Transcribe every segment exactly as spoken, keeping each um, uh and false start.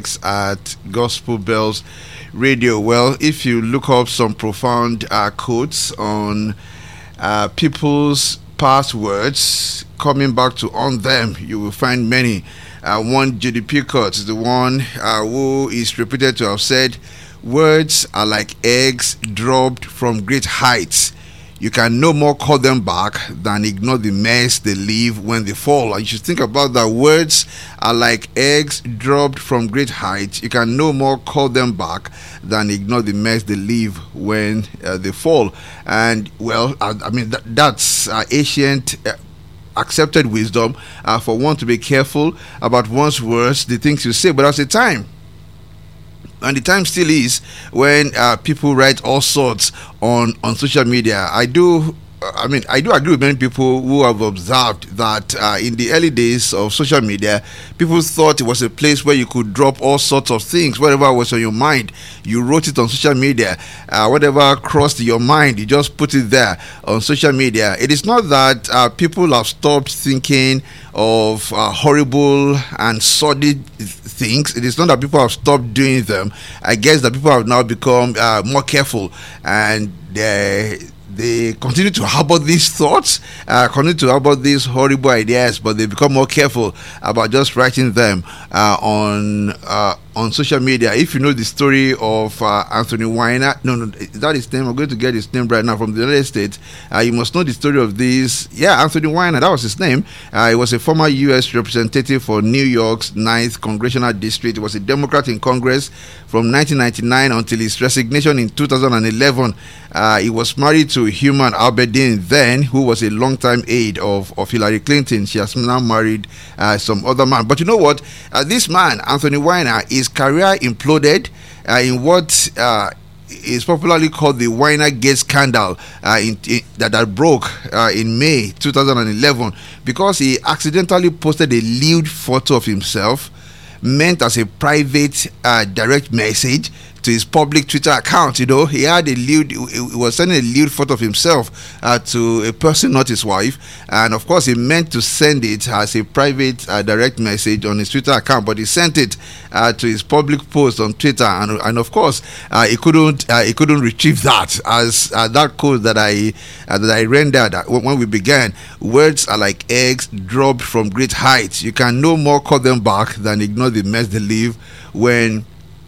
at Gospel Bells Radio. Well, if you look up some profound uh, quotes on uh, people's past words, coming back to on them, you will find many. Uh, one, Judy Pickett is the one uh, who is reputed to have said, "Words are like eggs dropped from great heights. You can no more call them back than ignore the mess they leave when they fall." And you should think about that. Words are like eggs dropped from great heights. You can no more call them back than ignore the mess they leave when uh, they fall. And, well, I, I mean, that, that's uh, ancient uh, accepted wisdom uh, for one to be careful about one's words, the things you say. But at the time, and the time still is, when uh, people write all sorts on, on social media. I do, I mean, I do agree with many people who have observed that uh, in the early days of social media, people thought it was a place where you could drop all sorts of things. Whatever was on your mind, you wrote it on social media. Uh, whatever crossed your mind, you just put it there on social media. It is not that uh, people have stopped thinking of uh, horrible and sordid things. It is not that people have stopped doing them. I guess that people have now become uh, more careful, and they they continue to harbor these thoughts, uh, continue to harbor these horrible ideas, but they become more careful about just writing them uh, on uh, on social media. If you know the story of uh, Anthony Weiner, no, no, is that his name? I'm going to get his name right now from the United States. Uh, you must know the story of this. Yeah, Anthony Weiner, that was his name. Uh, he was a former U S representative for New York's ninth Congressional District. He was a Democrat in Congress from nineteen ninety-nine until his resignation in two thousand eleven. Uh, he was married to Human Abedin then, who was a longtime aide of, of Hillary Clinton. She has now married uh, some other man. But you know what? Uh, this man, Anthony Weiner, his career imploded uh, in what uh, is popularly called the Weiner Gate scandal uh, in, in, that, that broke uh, in May two thousand eleven, because he accidentally posted a lewd photo of himself meant as a private uh, direct message to his public Twitter account. You know, he had a lewd, he was sending a lewd photo of himself uh, to a person, not his wife, and of course he meant to send it as a private uh, direct message on his Twitter account, but he sent it uh, to his public post on Twitter, and, and of course uh, he couldn't uh, he couldn't retrieve that, as uh, that code that I uh, that I rendered uh, when we began. Words are like eggs dropped from great heights. You can no more call them back than ignore the mess they leave when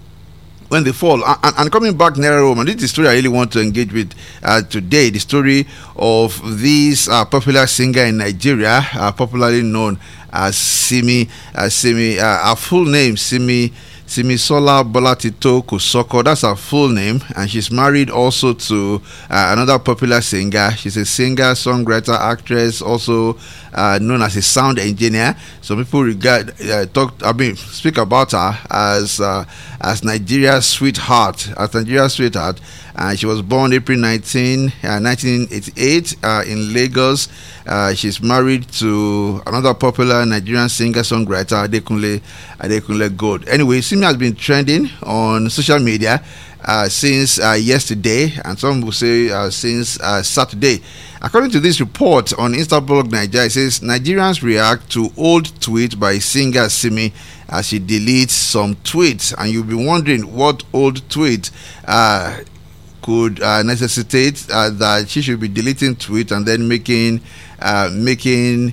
when they fall. And, and coming back nearer home, and this is the story I really want to engage with uh, today, the story of this uh, popular singer in Nigeria, uh, popularly known as Simi, uh, Simi, uh, her full name, Simi, Simisola Bolatito Kosoko. That's her full name, and she's married also to uh, another popular singer. She's a singer, songwriter, actress, also uh, known as a sound engineer. Some people regard, uh, talk, I mean, speak about her as uh, as Nigeria's sweetheart, as Nigeria's sweetheart. Uh, she was born April nineteenth, nineteen eighty-eight uh, in Lagos. Uh, she's married to another popular Nigerian singer-songwriter, Adekunle Adekunle Gold. Anyway, Simi has been trending on social media uh, since uh, yesterday, and some will say uh, since uh, Saturday. According to this report on Instablog Nigeria, it says Nigerians react to old tweet by singer Simi as she deletes some tweets, and you'll be wondering what old tweet uh, could uh, necessitate uh, that she should be deleting tweet and then making uh, making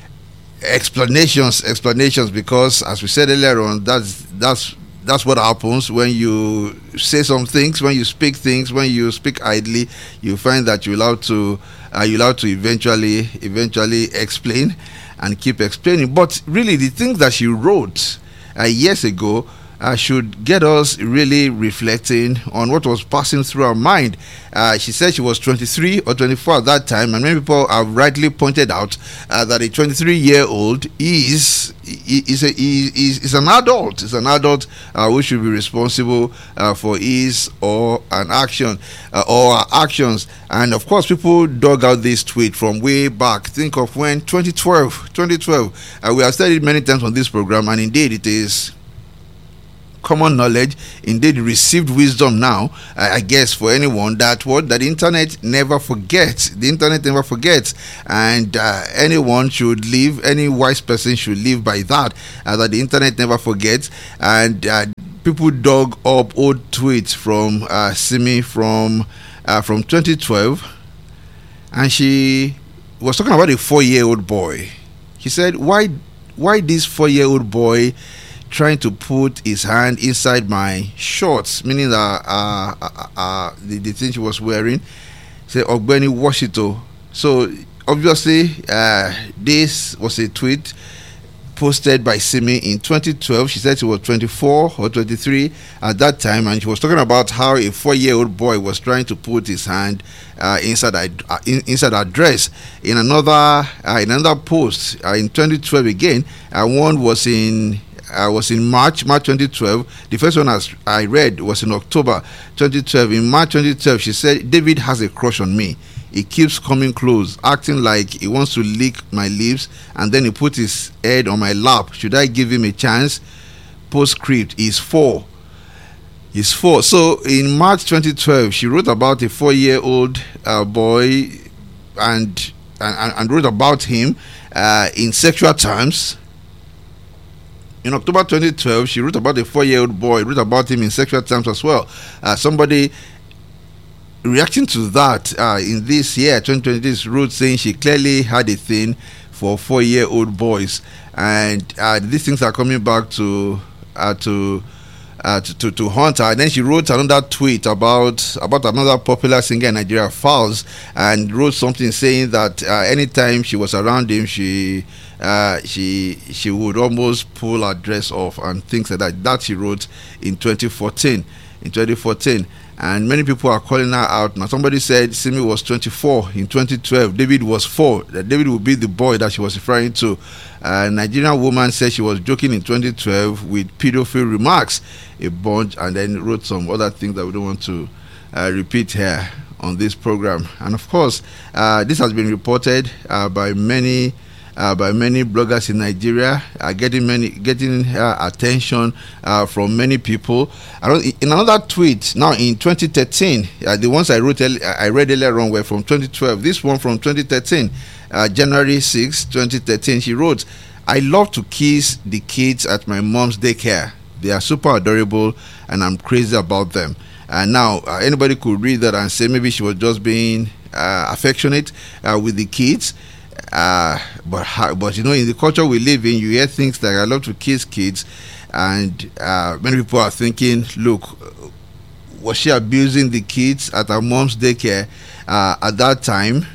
explanations explanations because, as we said earlier on, that's that's that's what happens when you say some things, when you speak things, when you speak idly. You find that you're allowed to uh, you're allowed to eventually eventually explain and keep explaining. But really, the things that she wrote uh, years ago Uh, should get us really reflecting on what was passing through her mind. Uh, she said she was twenty-three or twenty-four at that time, and many people have rightly pointed out uh, that a twenty-three-year-old is is, a, is is an adult. Is an adult uh, who should be responsible uh, for his or an action uh, or her actions. And of course, people dug out this tweet from way back. Think of when twenty twelve. Uh, we have said it many times on this program, and indeed, it is common knowledge, indeed received wisdom now, I, I guess, for anyone, that what that the internet never forgets. The internet never forgets, and uh, anyone should live. Any wise person should live by that. Uh, that the internet never forgets, and uh, people dug up old tweets from uh, Simi from uh, from twenty twelve, and she was talking about a four-year-old boy. He said, "Why, why this four-year-old boy trying to put his hand inside my shorts?" Meaning that uh, uh, uh, the, the thing she was wearing. Say, "Ogbeni, wash it." Oh, so obviously, uh, this was a tweet posted by Simi in twenty twelve. She said she was twenty-four or twenty-three at that time, and she was talking about how a four-year-old boy was trying to put his hand uh, inside her, uh, in, inside her dress. In another uh, in another post uh, in twenty twelve again, uh, one was in uh, was in March March twenty twelve. The first one as I read was in October twenty twelve. In March twenty twelve, she said, "David has a crush on me. He keeps coming close, acting like he wants to lick my lips, and then he put his head on my lap. Should I give him a chance?" Postscript: He's four. He's four. So in March twenty twelve, she wrote about a four-year-old uh, boy, and, and and wrote about him uh, in sexual terms. In October twenty twelve, she wrote about a four-year-old boy, wrote about him in sexual terms as well. Uh, somebody reacting to that uh, in this year twenty twenty, wrote saying she clearly had a thing for four-year-old boys, and uh, these things are coming back to uh, to, uh, to to to haunt her. And then she wrote another tweet about about another popular singer in Nigeria, Falz, and wrote something saying that uh, anytime she was around him, she uh, she she would almost pull her dress off and things like that. That she wrote in twenty fourteen. In twenty fourteen. And many people are calling her out. Now, somebody said Simi was twenty-four in twenty twelve. David was four. That David would be the boy that she was referring to. A Nigerian woman said she was joking in twenty twelve with pedophile remarks, a bunch, and then wrote some other things that we don't want to uh, repeat here on this program. And of course, uh, this has been reported uh, by many. Uh, by many bloggers in Nigeria, uh, getting many getting uh, attention uh, from many people. I don't, in another tweet now in twenty thirteen, uh, the ones I wrote I read earlier on were from twenty twelve. This one from twenty thirteen, uh, January sixth, twenty thirteen. She wrote, "I love to kiss the kids at my mom's daycare. They are super adorable, and I'm crazy about them." And now uh, anybody could read that and say maybe she was just being uh, affectionate uh, with the kids. Uh, but but you know, in the culture we live in, you hear things like "I love to kiss kids," and uh, many people are thinking, "Look, was she abusing the kids at her mom's daycare uh, at that time?"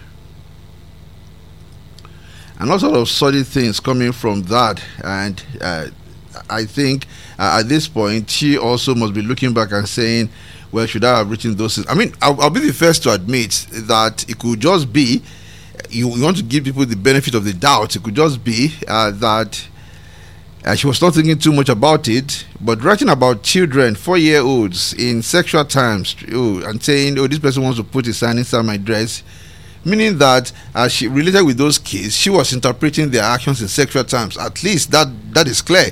And all sort of solid things coming from that. And uh, I think uh, at this point, she also must be looking back and saying, "Well, should I have written those things?" I mean, I'll, I'll be the first to admit that it could just be. You, you want to give people the benefit of the doubt. It could just be uh, that uh, she was not thinking too much about it, but writing about children, four-year-olds in sexual terms, oh, and saying, "Oh, this person wants to put his hand inside my dress," meaning that uh, she related with those kids, she was interpreting their actions in sexual terms. At least that that is clear.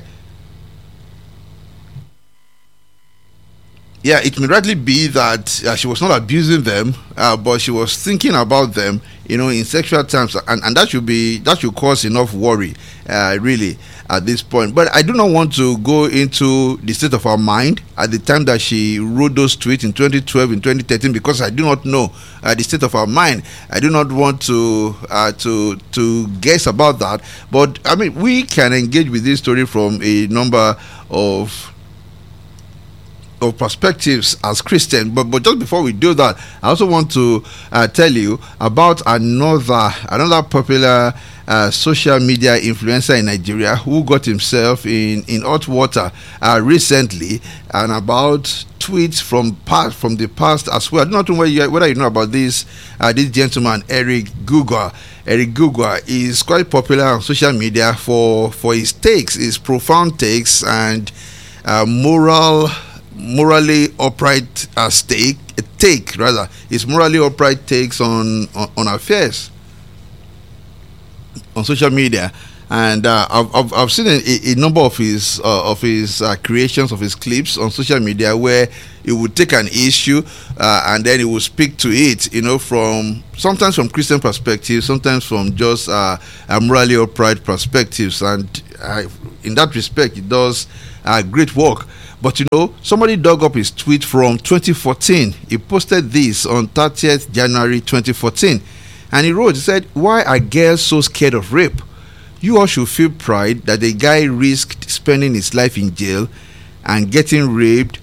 Yeah, it may rightly be that uh, she was not abusing them, uh, but she was thinking about them, you know, in sexual terms, and, and that should be that should cause enough worry, uh, really, at this point. But I do not want to go into the state of her mind at the time that she wrote those tweets in twenty twelve, in twenty thirteen, because I do not know uh, the state of her mind. I do not want to uh, to to guess about that. But I mean, we can engage with this story from a number of. of perspectives as Christian, but but just before we do that, I also want to uh, tell you about another another popular uh, social media influencer in Nigeria who got himself in in hot water uh, recently, and about tweets from past from the past as well. I don't know whether you, whether you know about this uh, this gentleman, Eric Gugwa. Eric Gugwa is quite popular on social media for for his takes, his profound takes, and uh, moral. morally upright uh, stake, uh, take rather his morally upright takes on, on on affairs on social media. And uh, I've, I've I've seen a, a number of his uh, of his uh, creations, of his clips on social media, where he would take an issue uh, and then he would speak to it, you know, from sometimes from Christian perspective, sometimes from just uh, a morally upright perspectives, and uh, in that respect, he does uh, great work. But you know, somebody dug up his tweet from twenty fourteen. He posted this on thirtieth January twenty fourteen, and he wrote, he said, "Why are girls so scared of rape? You all should feel pride that the guy risked spending his life in jail and getting raped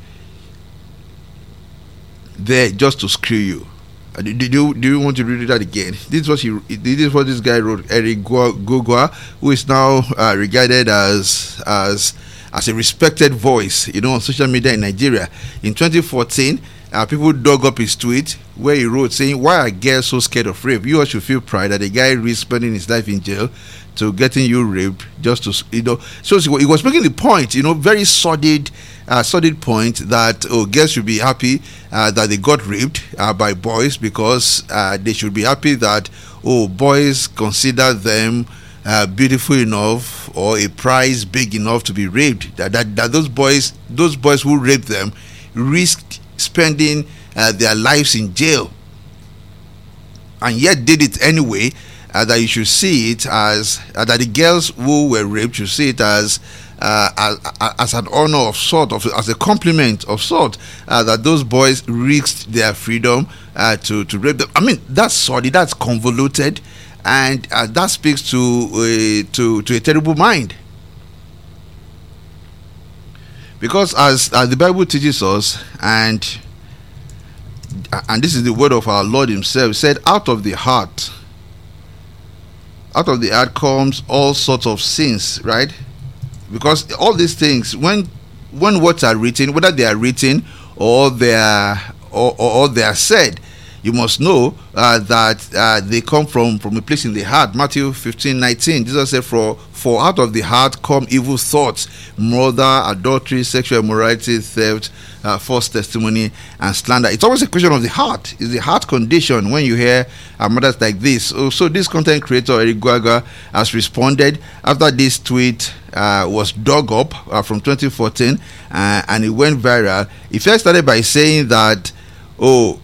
there just to screw you." Uh, do, do, you, do you want to read that again? This is what he. This is what this guy wrote. Eric Gogua, who is now uh, regarded as as as a respected voice, you know, on social media in Nigeria. In twenty fourteen, uh, people dug up his tweet where he wrote saying, "Why are girls so scared of rape? You all should feel pride that the guy risked spending his life in jail to getting you raped just to, you know." So he was making the point, you know, very solid, uh, solid point that, oh, girls should be happy uh, that they got raped uh, by boys, because uh, they should be happy that, oh, boys consider them uh, beautiful enough or a prize big enough to be raped. That that, that those boys, those boys who raped them, risked spending uh, their lives in jail, and yet did it anyway. Uh, that you should see it as uh, that the girls who were raped should see it as uh, as, as an honor of sort, of as a compliment of sort, uh, that those boys risked their freedom uh, to to rape them. I mean, that's sorry, that's convoluted, and uh, that speaks to uh, to to a terrible mind. Because as uh, the Bible teaches us, and and this is the word of our Lord Himself, said, "Out of the heart." Out of the heart comes all sorts of sins, right? Because all these things, when when words are written, whether they are written or they are or, or, or they are said, you must know uh, that uh, they come from from a place in the heart. Matthew fifteen nineteen, Jesus said, "For for out of the heart come evil thoughts, murder, adultery, sexual immorality, theft, uh, false testimony, and slander." It's always a question of the heart. It's the heart condition when you hear uh, matters like this. Oh, so this content creator, Eric Gwaga, has responded after this tweet uh, was dug up uh, from twenty fourteen uh, and it went viral. He first started by saying that, oh,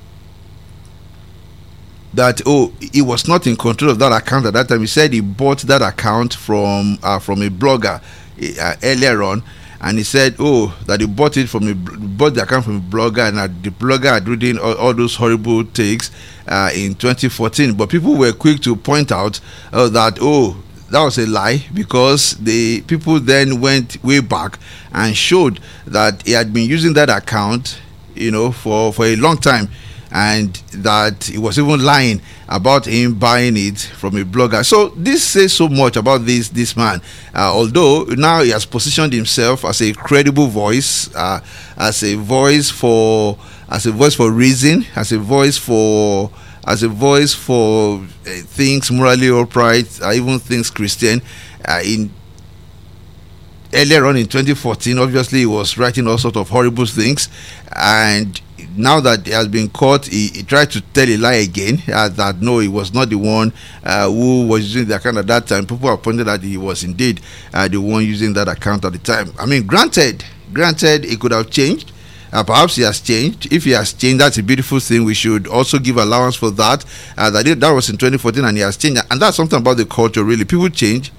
that oh he was not in control of that account at that time. He said he bought that account from uh, from a blogger uh, earlier on, and he said oh that he bought it from a bought the account from a blogger, and that the blogger had written all, all those horrible takes uh, in twenty fourteen. But people were quick to point out uh, that oh that was a lie, because the people then went way back and showed that he had been using that account, you know, for for a long time, and that he was even lying about him buying it from a blogger. So this says so much about this this man. Uh, although now he has positioned himself as a credible voice, uh, as a voice for as a voice for reason, as a voice for as a voice for uh, things morally upright, uh, even things Christian. Uh, in earlier on in twenty fourteen, obviously he was writing all sorts of horrible things, and now that he has been caught, he, he tried to tell a lie again, uh, that no, he was not the one uh, who was using the account at that time. People have pointed that he was indeed uh, the one using that account at the time. I mean, granted, granted, it could have changed. Uh, perhaps he has changed. If he has changed, that's a beautiful thing. We should also give allowance for that. Uh, that, it, that was in twenty fourteen, and he has changed. And that's something about the culture, really. People change.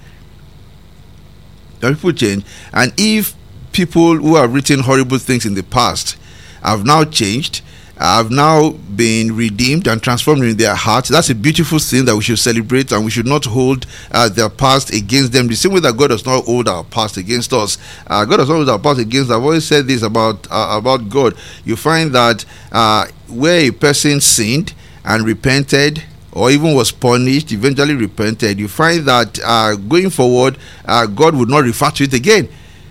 People change. And if people who have written horrible things in the past have now changed, have now been redeemed and transformed in their hearts, that's a beautiful thing that we should celebrate, and we should not hold uh, their past against them, the same way that God does not hold our past against us. uh, God does not hold our past against us. I've always said this about uh, about God. You find that uh, where a person sinned and repented, or even was punished, eventually repented, you find that uh, going forward, uh, God would not refer to it again.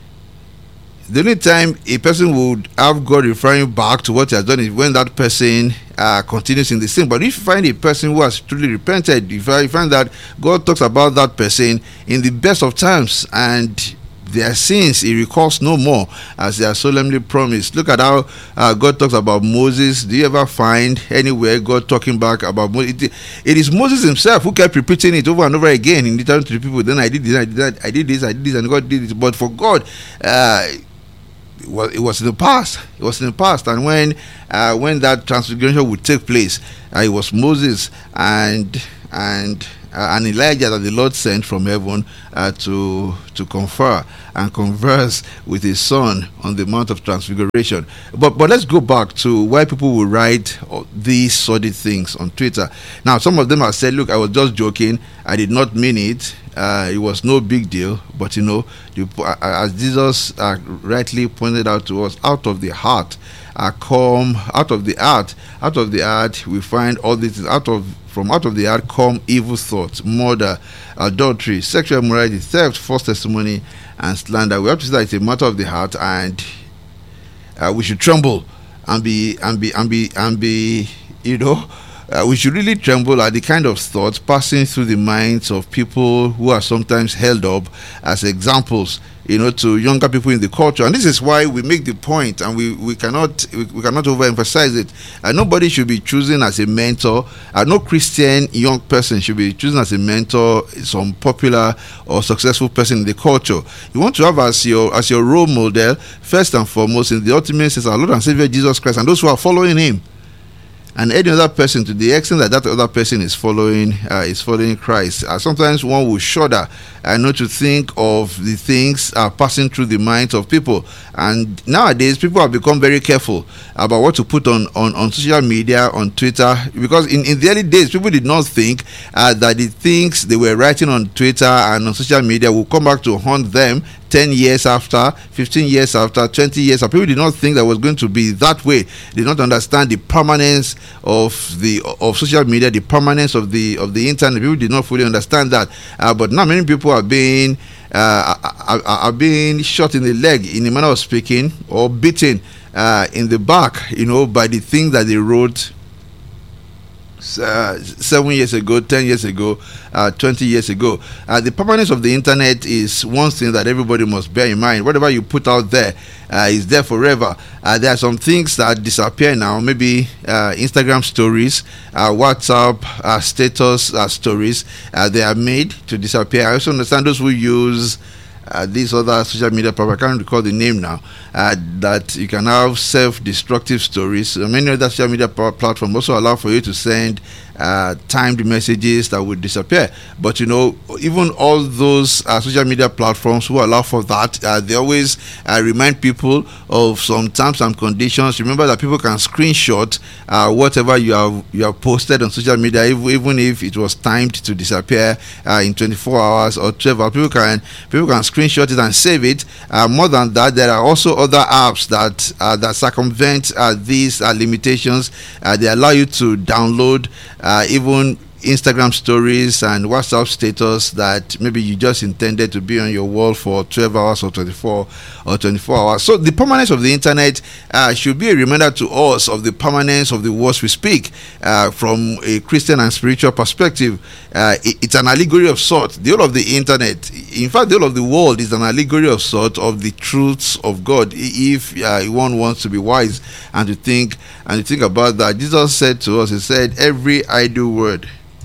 The only time a person would have God referring back to what he has done is when that person uh, continues in the sin. But if you find a person who has truly repented, if you find that God talks about that person in the best of times and their sins he recalls no more, as they are solemnly promised. Look at how uh, God talks about Moses. Do you ever find anywhere God talking back about Moses? It, it is Moses himself who kept repeating it over and over again in return to the people. Then I did this, I did that, I did this, I did this, and God did it. But for God, uh, it was, it was in the past. It was in the past, and when uh, when that transfiguration would take place, uh, it was Moses and and uh, and Elijah that the Lord sent from heaven uh, to to confer and converse with his son on the Mount of Transfiguration. But but let's go back to why people will write these sordid things on Twitter. Now, some of them have said, "Look, I was just joking. I did not mean it. Uh, it was no big deal." But you know, you, as Jesus uh, rightly pointed out to us, out of the heart uh, come out of the heart, out of the heart we find all these. Out of from out of the heart come evil thoughts, murder, adultery, sexual immorality, theft, false testimony, and slander. We have to say that it's a matter of the heart, and uh, we should tremble and be and be and be and be, you know. Uh, we should really tremble at the kind of thoughts passing through the minds of people who are sometimes held up as examples, you know, to younger people in the culture. And this is why we make the point, and we, we cannot we, we cannot overemphasize it. Uh, nobody should be choosing as a mentor. Uh, no Christian young person should be choosing as a mentor some popular or successful person in the culture. You want to have as your as your role model, first and foremost, in the ultimate sense, our Lord and Savior Jesus Christ, and those who are following him. And any other person, to the extent that that other person is following uh, is following Christ. Uh, sometimes one will shudder and not to think of the things uh, passing through the minds of people. And nowadays, people have become very careful about what to put on, on, on social media, on Twitter, because in, in the early days, people did not think uh, that the things they were writing on Twitter and on social media will come back to haunt them ten years after, fifteen years after, twenty years after. People did not think that was going to be that way. They did not understand the permanence of the of social media, the permanence of the of the internet. People did not fully understand that. Uh, but now many people are being uh, are, are being shot in the leg, in a manner of speaking, or beaten uh, in the back, you know, by the things that they wrote Uh, seven years ago, ten years ago, uh, twenty years ago. Uh, the permanence of the internet is one thing that everybody must bear in mind. Whatever you put out there uh, is there forever. Uh, there are some things that disappear now, maybe uh, Instagram stories, uh, WhatsApp uh, status uh, stories, uh, they are made to disappear. I also understand those who use Uh, these other social media platforms, I can't recall the name now, uh, that you can have self-destructive stories. Uh, many other social media platforms also allow for you to send uh, timed messages that would disappear. But you know, even all those uh, social media platforms who allow for that, uh, they always uh, remind people of some terms and conditions. Remember that people can screenshot uh, whatever you have you have posted on social media, even, even if it was timed to disappear uh, in twenty-four hours or twelve hours. People can people can screenshot it and save it. Uh, more than that, there are also other apps that uh, that circumvent uh, these uh, limitations. Uh, they allow you to download uh, even Instagram stories and WhatsApp status that maybe you just intended to be on your wall for twelve hours or twenty-four or twenty-four hours. So the permanence of the internet uh, should be a reminder to us of the permanence of the words we speak uh, from a Christian and spiritual perspective. Uh, it, it's an allegory of sorts. The whole of the internet, in fact, the whole of the world is an allegory of sorts of the truths of God. If uh, one wants to be wise and to think and to think about that, Jesus said to us, he said, every idle word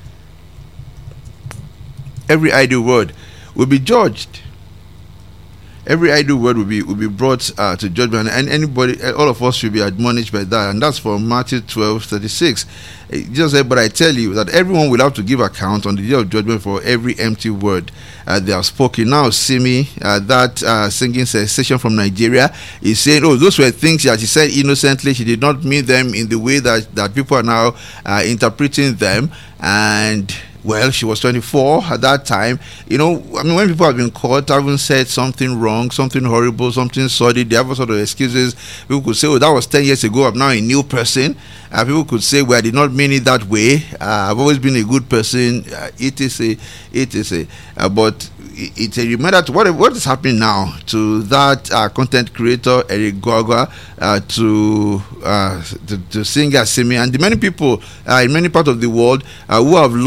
Every idle word will be judged. Every idle word will be will be brought uh, to judgment, and anybody, all of us should be admonished by that. And that's from Matthew twelve thirty-six. Jesus said, "But I tell you that everyone will have to give account on the day of judgment for every empty word uh, they have spoken." Now, Simi, uh, that uh, singing sensation from Nigeria, is saying, "Oh, those were things that she said innocently. She did not mean them in the way that that people are now uh, interpreting them." And well, she was twenty-four at that time. You know, I mean, when people have been caught, having said something wrong, something horrible, something sordid, they have all sort of excuses. People could say, "Oh, that was ten years ago. I'm now a new person." Uh, people could say, "Well, I did not mean it that way. Uh, I've always been a good person." Uh, it is a, it is a, uh, but it's a reminder to what what is happening now to that uh, content creator Eric Gwagwa, uh, to, uh, to to singer Simi, and the many people uh, in many parts of the world uh, who have lost their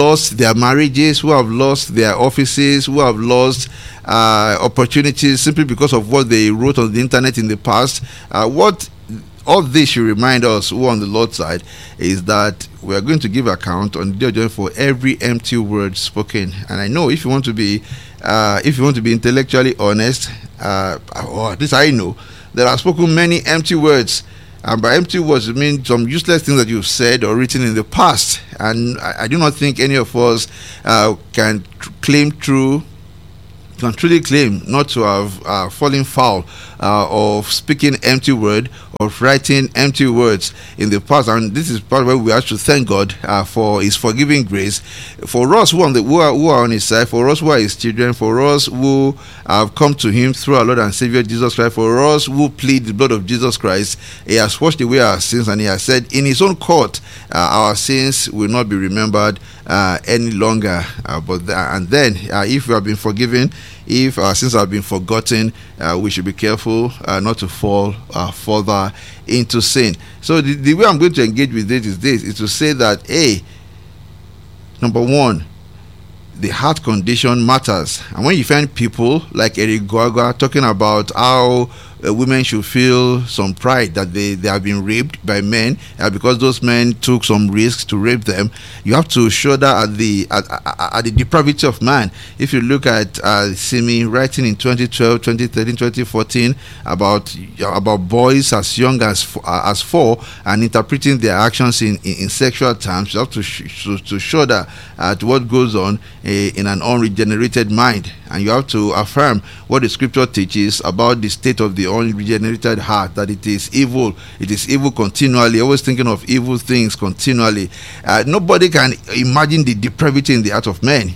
their marriages, who have lost their offices, who have lost uh, opportunities simply because of what they wrote on the internet in the past. Uh, what all this should remind us who on the Lord's side is that we are going to give account on the day of judgment for every empty word spoken. And I know if you want to be uh, if you want to be intellectually honest, uh, or at least I know, there are spoken many empty words. And by empty words, it means some useless things that you've said or written in the past. And I, I do not think any of us uh, can tr- claim true, can truly claim not to have uh, fallen foul uh, of speaking empty word, of writing empty words in the past. And this is part where we have to thank God uh, for His forgiving grace. For us who, on the, who, are, who are on His side, for us who are His children, for us who have come to Him through our Lord and Savior Jesus Christ, for us who plead the blood of Jesus Christ, He has washed away our sins, and He has said in His own court, uh, our sins will not be remembered uh, any longer. Uh, but th- and then, uh, if we have been forgiven, if our sins have been forgotten, uh, we should be careful uh, not to fall uh, further into sin. So the, the way I'm going to engage with this is this, is to say that, hey, number one, the heart condition matters. And when you find people like Eric Gwaga talking about how uh, women should feel some pride that they, they have been raped by men uh, because those men took some risks to rape them, you have to shudder at the at, at, at the depravity of man. If you look at uh, Simi writing in twenty twelve, twenty thirteen, twenty fourteen about about boys as young as uh, as four and interpreting their actions in, in, in sexual terms, you have to sh- to, to shudder at what goes on uh, in an unregenerated mind, and you have to affirm what the scripture teaches about the state of the unregenerated heart, that it is evil, it is evil continually, always thinking of evil things continually. Uh, nobody can imagine the depravity in the heart of man.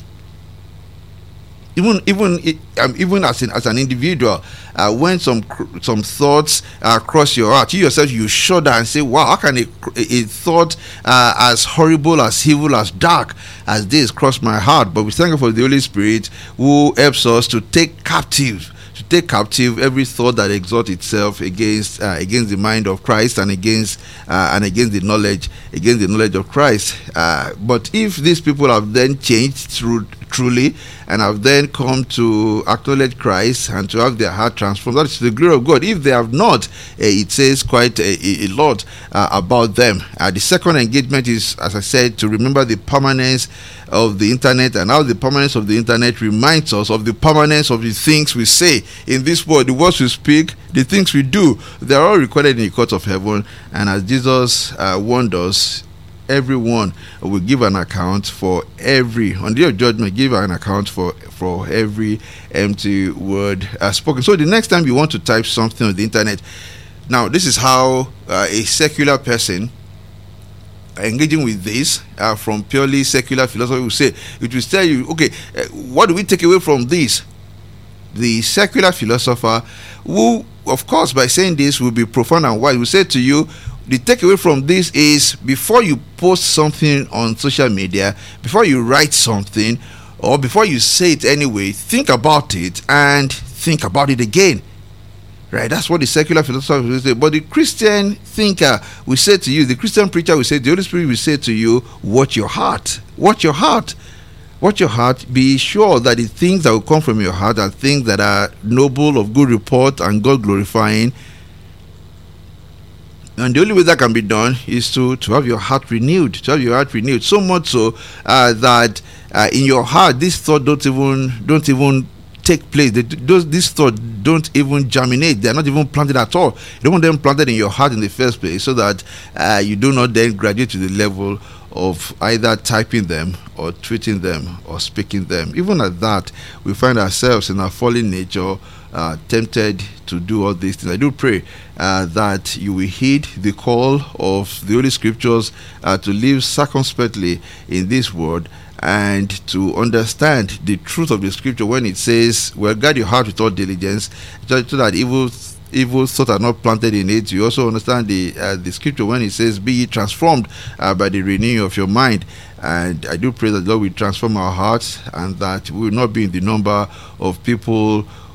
Even even um, even as an as an individual, uh, when some some thoughts uh, cross your heart, you yourself you shudder and say, "Wow, how can a, a thought uh, as horrible, as evil, as dark as this cross my heart?" But we thank God for the Holy Spirit who helps us to take captive. To take captive every thought that exalts itself against uh, against the mind of Christ and against uh, and against the knowledge against the knowledge of Christ. Uh, but if these people have then changed through truly and have then come to acknowledge Christ and to have their heart transformed, that is the glory of God. If they have not, uh, it says quite a, a lot uh, about them. Uh, the second engagement is, as I said, to remember the permanence of the internet, and how the permanence of the internet reminds us of the permanence of the things we say in this world, the words we speak, the things we do. They are all recorded in the court of heaven, and as Jesus uh, warned us, everyone will give an account for every, on the day of judgment, give an account for for every empty word uh, spoken. So the next time you want to type something on the internet, now this is how uh, a secular person engaging with this uh, from purely secular philosophy will say, it will tell you, okay, uh, what do we take away from this? The secular philosopher, who of course by saying this will be profound and wise, will say to you, the takeaway from this is, before you post something on social media, before you write something, or before you say it anyway, think about it and think about it again. Right, that's what the secular philosopher will say. But the Christian thinker will say to you, the Christian preacher will say, the Holy Spirit will say to you, watch your heart. Watch your heart. Watch your heart. Be sure that the things that will come from your heart are things that are noble, of good report, and God glorifying. And the only way that can be done is to, to have your heart renewed, to have your heart renewed. So much so uh, that uh, in your heart, this thought don't even don't even take place. They, those these thoughts don't even germinate. They are not even planted at all. You don't want them planted in your heart in the first place, so that uh, you do not then graduate to the level of either typing them or tweeting them or speaking them. Even at that, we find ourselves in our fallen nature uh, tempted to do all these things. I do pray uh, that you will heed the call of the Holy Scriptures uh, to live circumspectly in this world, and to understand the truth of the Scripture when it says, well, guard your heart with all diligence, so that evil evil thoughts are not planted in it. You also understand the uh, the Scripture when it says, be ye transformed uh, by the renewing of your mind. And I do pray that God will transform our hearts, and that we will not be in the number of people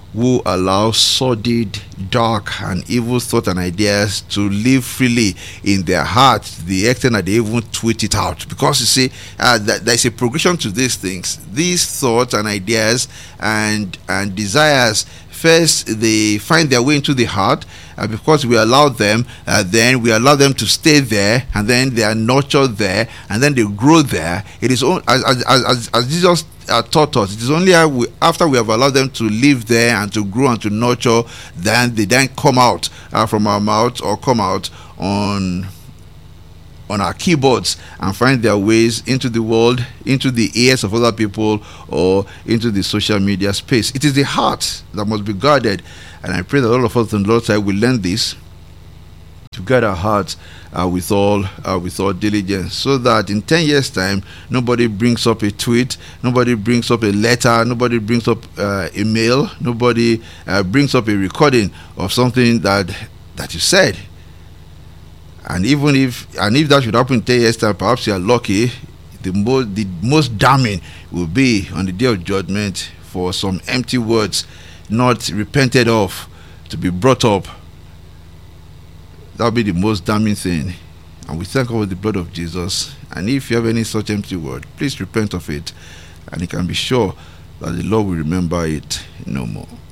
who allow sordid, dark, and evil thoughts and ideas to live freely in their hearts, to the extent that they even tweet it out. Because you see, uh, that there's a progression to these things. These thoughts and ideas and and desires, first they find their way into the heart, and because we allow them, uh, then we allow them to stay there, and then they are nurtured there, and then they grow there. It is on, as, as, as, as Jesus uh, taught us, it is only after we have allowed them to live there and to grow and to nurture, then they then come out uh, from our mouth, or come out on on our keyboards and find their ways into the world, into the ears of other people, or into the social media space. It is the heart that must be guarded, and I pray that all of us on the Lord's side will learn this, to guard our hearts uh, with all uh, with all diligence, so that in ten years time nobody brings up a tweet, nobody brings up a letter, nobody brings up uh, a mail, nobody uh, brings up a recording of something that that you said. And even if and if that should happen in ten years time, perhaps you are lucky. The most the most damning will be on the day of judgment for some empty words not repented of to be brought up. That will be the most damning thing. And we thank God for the blood of Jesus. And if you have any such empty word, please repent of it, and you can be sure that the Lord will remember it no more.